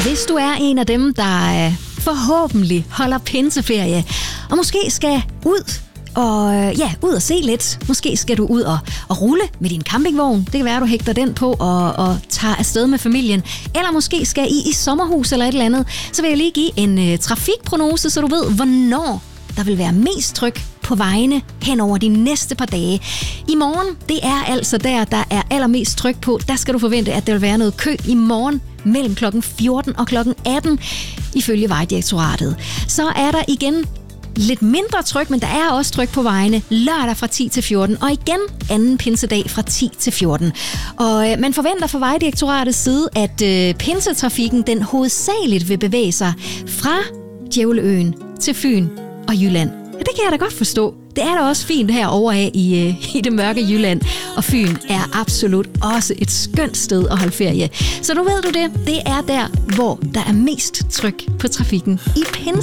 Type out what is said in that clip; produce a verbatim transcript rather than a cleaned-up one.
Hvis du er en af dem, der forhåbentlig holder pinseferie, og måske skal ud og ja, ud og se lidt. Måske skal du ud og, og rulle med din campingvogn. Det kan være, at du hægter den på og, og tager afsted med familien. Eller måske skal I i sommerhus eller et eller andet. Så vil jeg lige give en uh, trafikprognose, så du ved, hvornår der vil være mest tryk på vejene hen over de næste par dage. I morgen, det er altså der, der er allermest tryk på. Der skal du forvente, at der vil være noget kø i morgen mellem klokken fjorten og klokken atten, ifølge Vejdirektoratet. Så er der igen lidt mindre tryk, men der er også tryk på vejene lørdag fra ti til fjorten, og igen anden pinsedag fra ti til fjorten. Og øh, man forventer fra Vejdirektoratets side, at øh, pinsetrafikken den hovedsageligt vil bevæge sig fra Djævleøen til Fyn og Jylland. Ja, det kan jeg da godt forstå. Det er da også fint herovre af i, øh, i det mørke Jylland, og Fyn er absolut også et skønt sted at holde ferie. Så nu ved du det, det er der, hvor der er mest tryk på trafikken i pinse.